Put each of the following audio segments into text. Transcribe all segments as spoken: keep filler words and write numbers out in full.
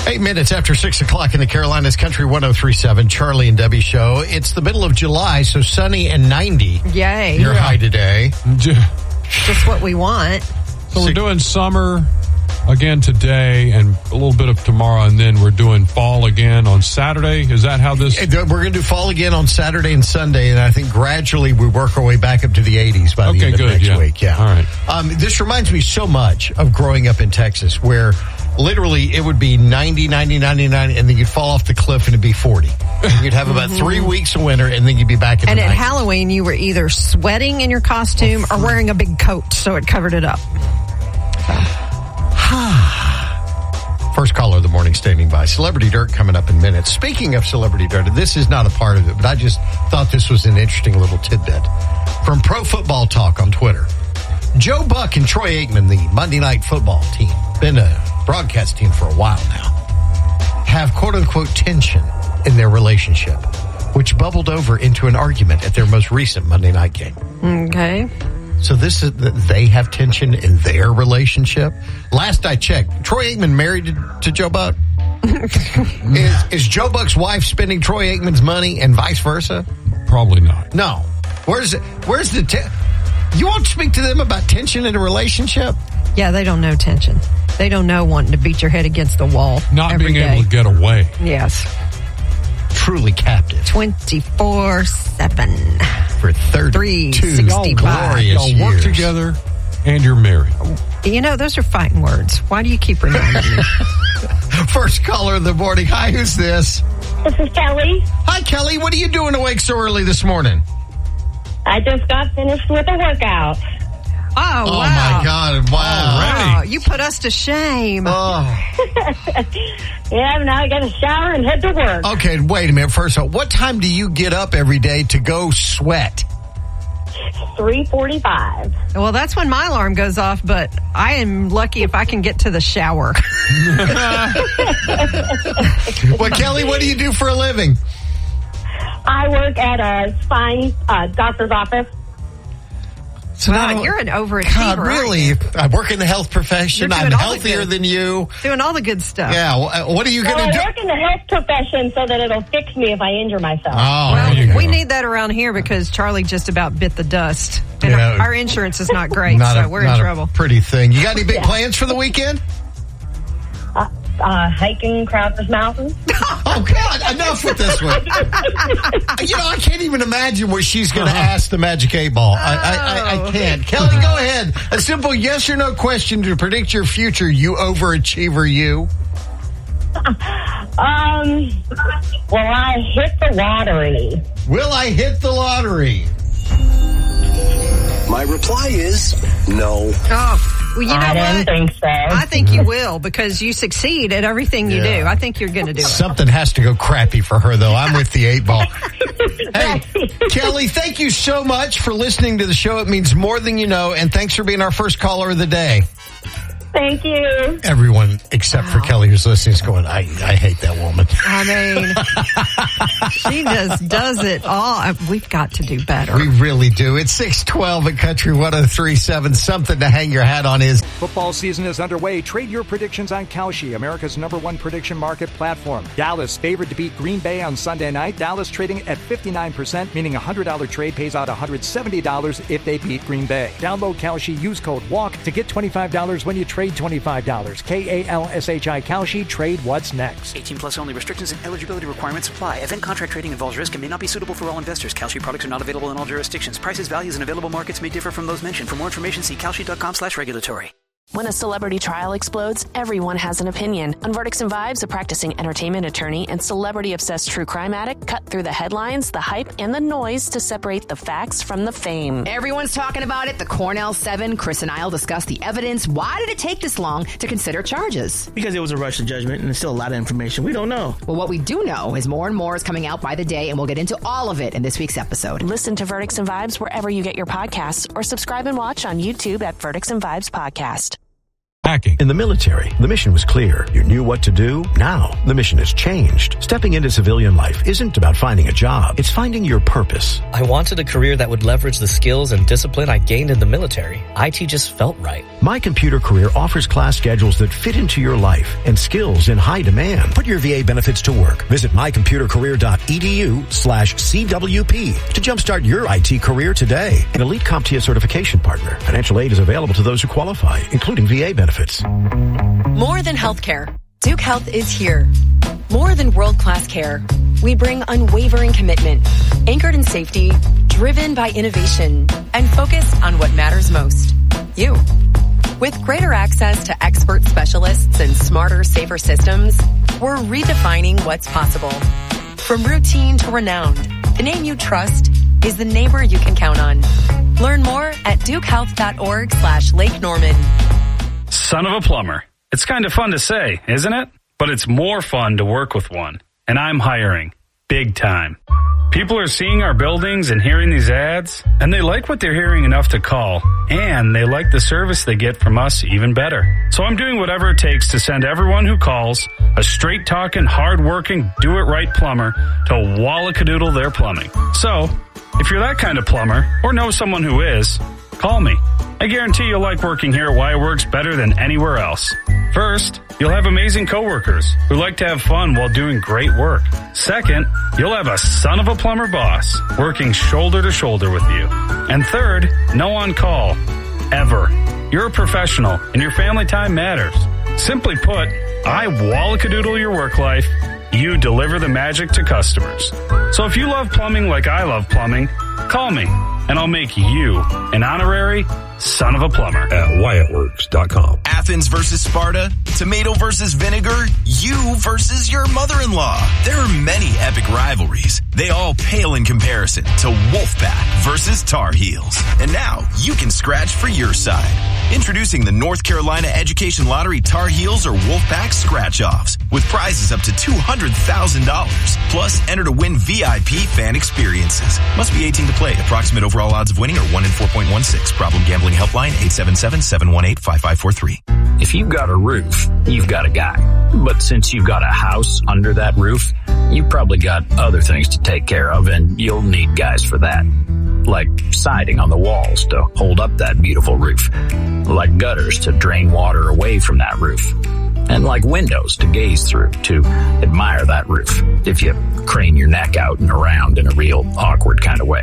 Eight minutes after six o'clock in the Carolinas Country one oh three point seven, Charlie and Debbie Show. It's the middle of July, so sunny and ninety. Yay. Your yeah. high today. Just what we want. So we're doing summer again today and a little bit of tomorrow, and then we're doing fall again on Saturday. Is that how this... We're going to do fall again on Saturday and Sunday, and I think gradually we work our way back up to the eighties by the okay, end of good, next yeah. week. Yeah. All right. Um, this reminds me so much of growing up in Texas, where literally it would be ninety, ninety, ninety-nine, and then you'd fall off the cliff and it'd be forty. And you'd have about three weeks of winter, and then you'd be back in and the at nineties. Halloween, you were either sweating in your costume or wearing a big coat, so it covered it up. First caller of the morning standing by. Celebrity Dirt coming up in minutes. Speaking of Celebrity Dirt, this is not a part of it, but I just thought this was an interesting little tidbit. From Pro Football Talk on Twitter, Joe Buck and Troy Aikman, the Monday Night Football team, been a broadcast team for a while now, have quote-unquote tension in their relationship, which bubbled over into an argument at their most recent Monday night game. Okay. So this is they have tension in their relationship. Last I checked, Troy Aikman married to, to Joe Buck. is, is Joe Buck's wife spending Troy Aikman's money and vice versa? Probably not. No. Where's where's the te- you won't speak to them about tension in a relationship? Yeah, they don't know tension. They don't know wanting to beat your head against the wall. Not every being day. able to get away. Yes. Truly captive. twenty-four seven. For thirty-two sixty-five. glorious Y'all work years. together and you're married. You know, those are fighting words. Why do you keep reminding me? First caller of the morning. Hi, who's this? This is Kelly. Hi, Kelly. What are you doing awake so early this morning? I just got finished with a workout. Oh, Oh, wow. my God. Wow. Oh, you put us to shame. Oh. Yeah, now I got to shower and head to work. Okay, wait a minute. First of all, what time do you get up every day to go sweat? three forty-five. Well, that's when my alarm goes off, but I am lucky if I can get to the shower. Well, Kelly, what do you do for a living? I work at a spine uh, doctor's office. So Wow, now- you're an overachiever. God, aren't really? you? I work in the health profession. You're I'm doing all the healthier good. than you. Doing all the good stuff. Yeah. wh- What are you So going I to do? work in the health profession so that it'll fix me if I injure myself. Oh, Well, there you we go. need that around here because Charlie just about bit the dust. And Yeah. our, our insurance is not great, Not so a, we're not in a trouble. pretty thing. You got any big Yeah. plans for the weekend? Uh, uh, hiking Crowder's Mountain. Oh, God, enough with this one. You know, I can't even imagine what she's going to ask the Magic eight Ball. I, I, I, I can't. Kelly, go ahead. A simple yes or no question to predict your future, you overachiever, you. Um, well, I hit the lottery. Will I hit the lottery? My reply is no. Oh, well, you know I didn't what? think so. I think you will because you succeed at everything you Yeah. do. I think you're going to do it. Something has to go crappy for her, though. I'm with the eight ball. Hey, Kelly, thank you so much for listening to the show. It means more than you know, and thanks for being our first caller of the day. Thank you. Everyone except for Kelly who's listening is going, I, I hate that woman. I mean, she just does it all. We've got to do better. We really do. It's six twelve at Country one oh three point seven. Something to hang your hat on is. Football season is underway. Trade your predictions on Kalshi, America's number one prediction market platform. Dallas favored to beat Green Bay on Sunday night. Dallas trading at fifty-nine percent, meaning a one hundred dollars trade pays out one hundred seventy dollars if they beat Green Bay. Download Kalshi, use code WALK to get twenty-five dollars when you trade twenty-five dollars. K A L S H I Kalshi. Trade what's next. eighteen plus only. Restrictions and eligibility requirements apply. Event contract trading involves risk and may not be suitable for all investors. Kalshi products are not available in all jurisdictions. Prices, values, and available markets may differ from those mentioned. For more information, see kalshi.com slash regulatory. When a celebrity trial explodes, everyone has an opinion. On Verdicts and Vibes, a practicing entertainment attorney and celebrity-obsessed true crime addict cut through the headlines, the hype, and the noise to separate the facts from the fame. Everyone's talking about it. The Cornell Seven. Chris and I'll discuss the evidence. Why did it take this long to consider charges? Because it was a rush to judgment, and there's still a lot of information we don't know. Well, what we do know is more and more is coming out by the day, and we'll get into all of it in this week's episode. Listen to Verdicts and Vibes wherever you get your podcasts, or subscribe and watch on YouTube at Verdicts and Vibes Podcast. hacking. In the military, the mission was clear. You knew what to do. Now, the mission has changed. Stepping into civilian life isn't about finding a job. It's finding your purpose. I wanted a career that would leverage the skills and discipline I gained in the military. I T just felt right. My Computer Career offers class schedules that fit into your life and skills in high demand. Put your V A benefits to work. Visit mycomputercareer.edu slash CWP to jumpstart your I T career today. An Elite CompTIA certification partner. Financial aid is available to those who qualify, including V A benefits. More than healthcare, Duke Health is here. More than world-class care, we bring unwavering commitment, anchored in safety, driven by innovation, and focused on what matters most, you. With greater access to expert specialists and smarter, safer systems, we're redefining what's possible. From routine to renowned, the name you trust is the neighbor you can count on. Learn more at dukehealth.org slash Lake Norman. Son of a plumber. It's kind of fun to say, isn't it? But it's more fun to work with one. And I'm hiring. Big time. People are seeing our buildings and hearing these ads, and they like what they're hearing enough to call, and they like the service they get from us even better. So I'm doing whatever it takes to send everyone who calls a straight-talking, hard-working, do-it-right plumber to Wallacadoodle their plumbing. So, if you're that kind of plumber, or know someone who is, call me. I guarantee you'll like working here at Wyatt Works better than anywhere else. First, you'll have amazing coworkers who like to have fun while doing great work. Second, you'll have a son of a plumber boss working shoulder to shoulder with you. And third, no on-call. Ever. You're a professional, and your family time matters. Simply put, I Wallacadoodle your work life. You deliver the magic to customers. So if you love plumbing like I love plumbing, call me, and I'll make you an honorary son of a plumber at Wyatt Works dot com. Athens versus Sparta, tomato versus vinegar, you versus your mother-in-law. There are many epic rivalries. They all pale in comparison to Wolfpack versus Tar Heels. And now you can scratch for your side. Introducing the North Carolina Education Lottery Tar Heels or Wolfpack scratch-offs with prizes up to two hundred thousand dollars. Plus, enter to win V I P fan experiences. Must be eighteen to play. Approximate overall odds of winning are one in four point one six. Problem gambling helpline eight seven seven, seven one eight, five five four three. If you've got a roof, you've got a guy. But since you've got a house under that roof, you've probably got other things to take care of, and you'll need guys for that. Like siding on the walls to hold up that beautiful roof. Like gutters to drain water away from that roof. And like windows to gaze through to admire that roof if you crane your neck out and around in a real awkward kind of way.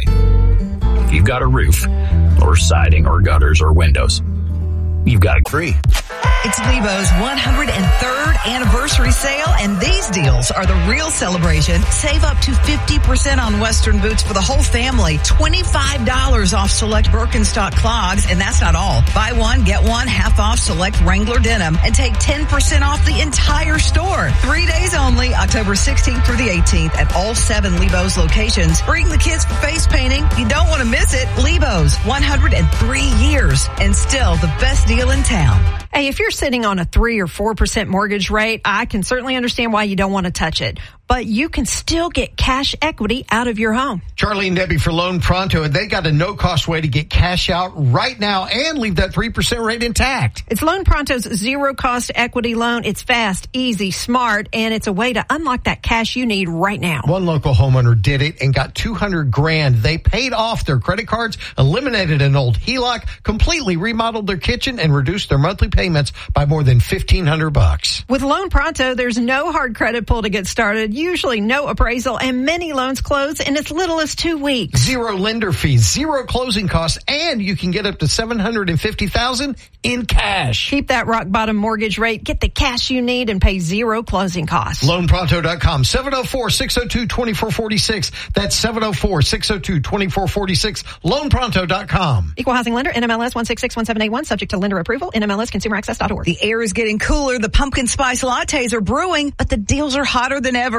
If you've got a roof, or siding, or gutters, or windows, you've got it free. It's Lebo's one hundred third anniversary sale, and these deals are the real celebration. Save up to fifty percent on Western boots for the whole family. twenty-five dollars off select Birkenstock clogs, and that's not all. Buy one, get one, half off select Wrangler denim, and take ten percent off the entire store. Three days only, October sixteenth through the eighteenth at all seven Lebo's locations. Bring the kids for face painting. You don't want to miss it. Lebo's, one hundred three years, and still the best deal in town. Hey, if you're sitting on a three or four percent mortgage rate, I can certainly understand why you don't want to touch it. But you can still get cash equity out of your home. Charlie and Debbie for Loan Pronto, and they got a no-cost way to get cash out right now and leave that three percent rate intact. It's Loan Pronto's zero-cost equity loan. It's fast, easy, smart, and it's a way to unlock that cash you need right now. One local homeowner did it and got two hundred grand. They paid off their credit cards, eliminated an old H E L O C, completely remodeled their kitchen, and reduced their monthly payments by more than fifteen hundred bucks. With Loan Pronto, there's no hard credit pull to get started, usually no appraisal, and many loans close in as little as two weeks. Zero lender fees, zero closing costs, and you can get up to seven hundred fifty thousand dollars in cash. Keep that rock bottom mortgage rate, get the cash you need, and pay zero closing costs. loan pronto dot com, seven oh four, six oh two, two four four six. That's seven oh four, six oh two, two four four six. loan pronto dot com. Equal housing lender, N M L S one six six one seven eight one, subject to lender approval, N M L S consumer access dot org. The air is getting cooler, the pumpkin spice lattes are brewing, but the deals are hotter than ever.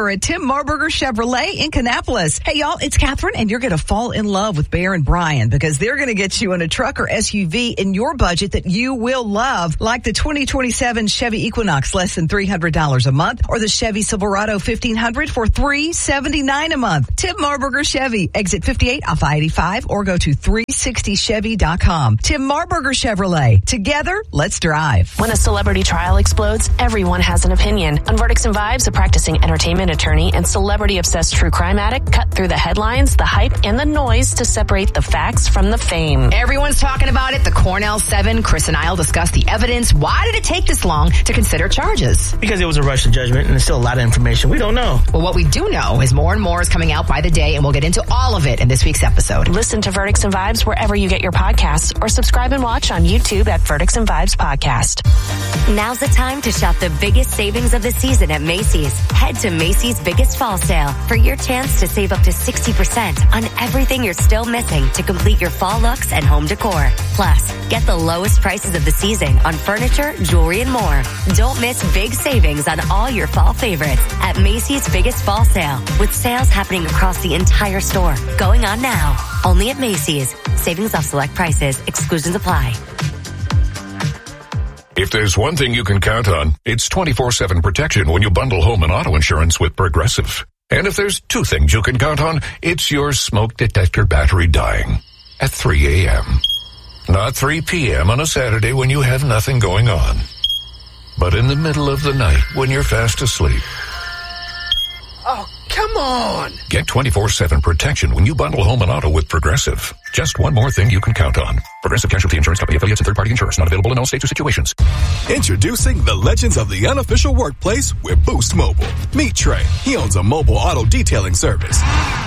over at Tim Marburger Chevrolet in Kannapolis. Hey, y'all, it's Catherine, and you're going to fall in love with Bear and Brian because they're going to get you in a truck or S U V in your budget that you will love, like the twenty twenty-seven Chevy Equinox, less than three hundred dollars a month, or the Chevy Silverado fifteen hundred for three hundred seventy-nine dollars a month. Tim Marburger Chevy, exit fifty-eight off I eighty-five, or go to three sixty chevy dot com. Tim Marburger Chevrolet. Together, let's drive. When a celebrity trial explodes, everyone has an opinion. On Verdicts and Vibes, a practicing entertainment attorney and celebrity-obsessed true crime addict cut through the headlines, the hype, and the noise to separate the facts from the fame. Everyone's talking about it. The Cornell seven, Chris and I'll discuss the evidence. Why did it take this long to consider charges? Because it was a rush to judgment, and there's still a lot of information we don't know. Well, what we do know is more and more is coming out by the day, and we'll get into all of it in this week's episode. Listen to Verdicts and Vibes wherever you get your podcasts, or subscribe and watch on YouTube at Verdicts and Vibes Podcast. Now's the time to shop the biggest savings of the season at Macy's. Head to Macy's Biggest Fall Sale for your chance to save up to sixty percent on everything you're still missing to complete your fall looks and home decor. Plus, get the lowest prices of the season on furniture, jewelry, and more. Don't miss big savings on all your fall favorites at Macy's Biggest Fall Sale, with sales happening across the entire store. Going on now. Only at Macy's. Savings off select prices. Exclusions apply. If there's one thing you can count on, it's twenty-four seven protection when you bundle home and auto insurance with Progressive. And if there's two things you can count on, it's your smoke detector battery dying at three a.m. Not three p.m. on a Saturday when you have nothing going on, but in the middle of the night when you're fast asleep. Oh, come on! Get twenty-four seven protection when you bundle home and auto with Progressive. Just one more thing you can count on. Progressive Casualty Insurance Company, affiliates, and third-party insurers. Not available in all states or situations. Introducing the legends of the unofficial workplace with Boost Mobile. Meet Trey. He owns a mobile auto detailing service.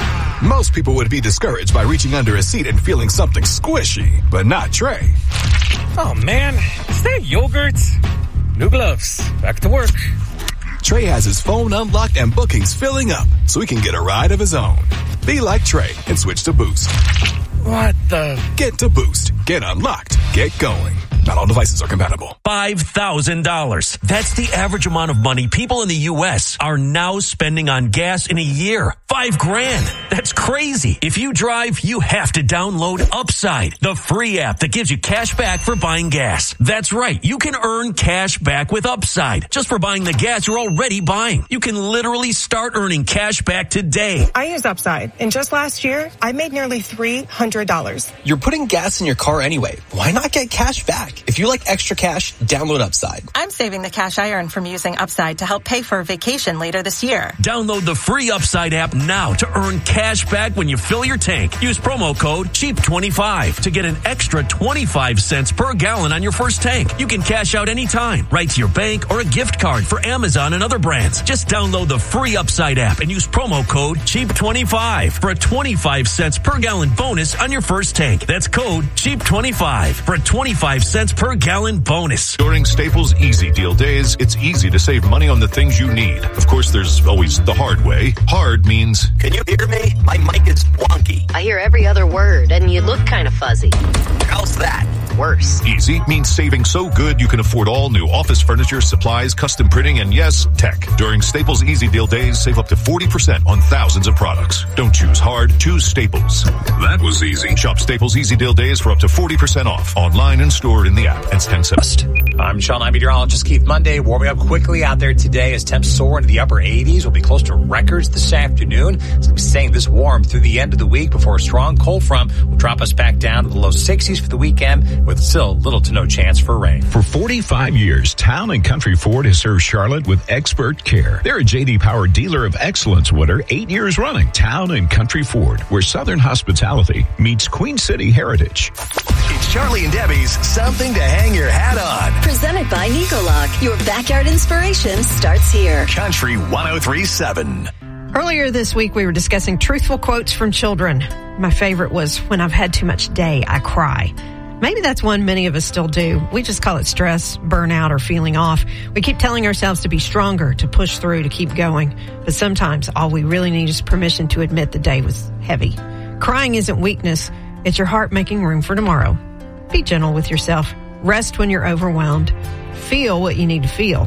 Most people would be discouraged by reaching under a seat and feeling something squishy, but not Trey. Oh, man. Is that yogurt? New gloves. Back to work. Trey has his phone unlocked and bookings filling up so he can get a ride of his own. Be like Trey and switch to Boost. What the? Get to Boost. Get unlocked. Get going. Not all devices are compatible. five thousand dollars. That's the average amount of money people in the U S are now spending on gas in a year. Five grand. That's crazy. If you drive, you have to download Upside, the free app that gives you cash back for buying gas. That's right. You can earn cash back with Upside just for buying the gas you're already buying. You can literally start earning cash back today. I use Upside, and just last year, I made nearly three hundred dollars. You're putting gas in your car anyway. Why not get cash back? If you like extra cash, download Upside. I'm saving the cash I earn from using Upside to help pay for a vacation later this year. Download the free Upside app now to earn cash back when you fill your tank. Use promo code cheap twenty-five to get an extra twenty-five cents per gallon on your first tank. You can cash out anytime, right to your bank or a gift card for Amazon and other brands. Just download the free Upside app and use promo code cheap twenty-five for a twenty-five cents per gallon bonus on your first tank. That's code cheap twenty-five for a twenty-five cents per gallon bonus. During Staples Easy Deal Days, it's easy to save money on the things you need. Of course, there's always the hard way. Hard means, can you hear me? My mic is wonky. I hear every other word, and you look kind of fuzzy. How's that? Worse. Easy means saving so good you can afford all new office furniture, supplies, custom printing, and yes, tech. During Staples Easy Deal Days, save up to forty percent on thousands of products. Don't choose hard, choose Staples. That was easy. Shop Staples Easy Deal Days for up to forty percent off. Online and stored in the app. It's ten cents. I'm Sean, I'm meteorologist Keith. Monday warming up quickly out there today as temps soar into the upper eighties. We'll be close to records this afternoon. It's going to be staying this warm through the end of the week before a strong cold front will drop us back down to the low sixties for the weekend with still little to no chance for rain. For forty-five years, Town and Country Ford has served Charlotte with expert care. They're a J D Power Dealer of Excellence winner eight years running. Town and Country Ford, where Southern hospitality meets Queen City heritage. It's Charlie and Debbie's Something to Hang Your Hat On. Presented by Nicolock. Your backyard inspiration starts here. Country one oh three point seven. Earlier this week, we were discussing truthful quotes from children. My favorite was, when I've had too much day, I cry. Maybe that's one many of us still do. We just call it stress, burnout, or feeling off. We keep telling ourselves to be stronger, to push through, to keep going. But sometimes all we really need is permission to admit the day was heavy. Crying isn't weakness. It's your heart making room for tomorrow. Be gentle with yourself. Rest when you're overwhelmed. Feel what you need to feel.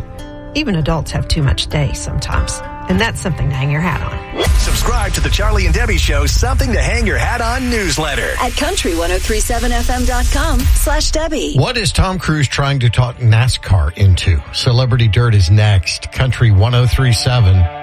Even adults have too much day sometimes. And that's something to hang your hat on. Subscribe to the Charlie and Debbie Show Something to Hang Your Hat On newsletter at country ten thirty-seven f m dot com slash Debbie. What is Tom Cruise trying to talk NASCAR into? Celebrity Dirt is next. Country ten thirty-seven.